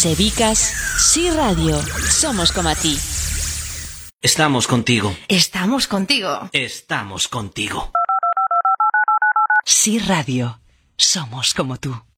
Sebicas, Sí Radio, somos como a ti. Estamos contigo. Estamos contigo. Estamos contigo. Sí Radio, somos como tú.